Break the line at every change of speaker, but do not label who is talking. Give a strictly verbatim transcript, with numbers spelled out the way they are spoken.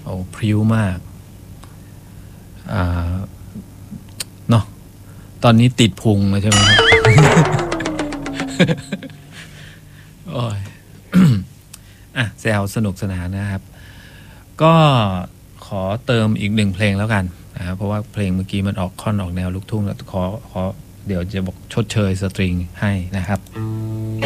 โอ้พริ้วมากอ่าเนาะตอนนี้ติดพุงเลยใช่ไหมครับ โอ้ย อ่ะแซวสนุกสนานนะครับ ก็ขอเติมอีกหนึ่งเพลงแล้วกันนะครับเพราะว่าเพลงเมื่อกี้มันออกค่อนออกแนวลูกทุ่งแล้วขอขอเดี๋ยวจะบอกชดเชยสตริงให้นะครับ